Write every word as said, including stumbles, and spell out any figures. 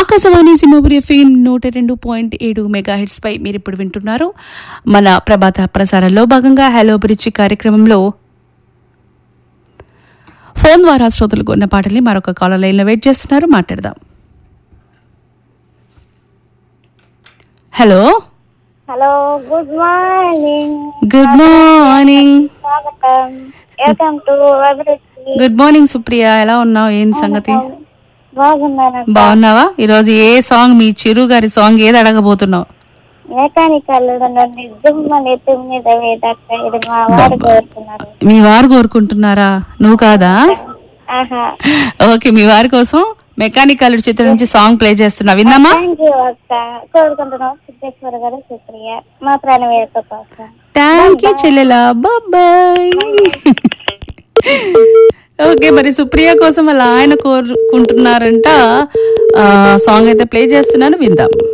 Akashvani Simhapuri FM నూట రెండు point ఏడు మెగా హిట్స్ పై మీరు ఇప్పుడు వింటున్నారు మన ప్రభాత ప్రసారంలో భాగంగా హలో బ్రిడ్జ్ కార్యక్రమంలో ఫోన్ ద్వారా శ్రోతలకు ఉన్న పాటల్ని మరొక కాలర్ లైన్ లో వెయిట్ చేస్తున్నారు, మాట్లాడదాం. Hello hello good morning. Good morning. స్వాగతం. వెల్కమ్ టు అభిరుచి. గుడ్ మార్నింగ్ సుప్రియ, ఎలా ఉన్నావు? ఏం సంగతి? బాగున్నాను. బాగున్నావా? ఈరోజు ఏ సాంగ్, మీ చిరు గారి సాంగ్ ఏది అడగబోతున్నావు? మెకానికల్ నుండి దుమ్మని తొమ్మిద వేదక్క, ఇది మా వారు కోరుతున్నారు. మీ వారు కోరుకుంటున్నారా? నువ్వు కాదా? ఆహా, ఓకే, మీ వారి కోసం మెకానికల్ చిత్రం నుంచి సాంగ్ ప్లే చేస్తున్నా, విన్నామా? థ్యాంక్ యూ అక్క. కోరుకుంటున్నాం సిద్ధేశ్వర గారు, సుప్రియ, మా ప్రాణవేత్త కోసం. థ్యాంక్ యూ చెల్లెలా, బాయ్. ఓకే, మరి సుప్రియ కోసం వాళ్ళ ఆయన కోరుకుంటున్నారంట. సాంగ్ అయితే ప్లే చేస్తున్నాను, విందాం.